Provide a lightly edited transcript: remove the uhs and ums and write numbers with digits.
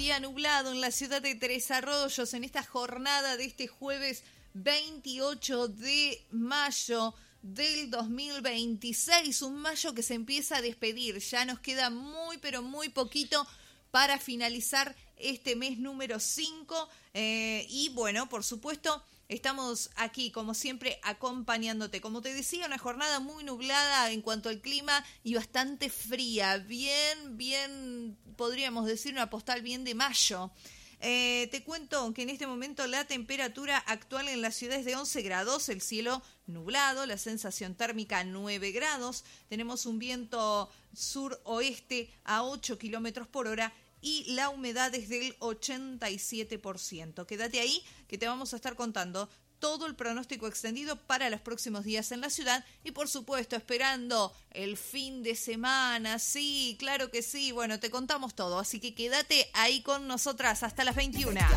día nublado en la ciudad de Tres Arroyos en esta jornada de este jueves 28 de mayo del 2026. Un mayo que se empieza a despedir. Ya nos queda muy, pero muy poquito para finalizar este mes número 5. Y bueno, por supuesto, estamos aquí, como siempre, acompañándote. Como te decía, una jornada muy nublada en cuanto al clima y bastante fría. Bien, podríamos decir una postal bien de mayo. Te cuento que en este momento la temperatura actual en la ciudad es de 11 grados, el cielo nublado, la sensación térmica 9 grados. Tenemos un viento suroeste a 8 kilómetros por hora. Y la humedad es del 87%. Quédate ahí que te vamos a estar contando todo el pronóstico extendido para los próximos días en la ciudad y por supuesto esperando el fin de semana. Sí, claro que sí. Bueno, te contamos todo, así que quédate ahí con nosotras hasta las 21.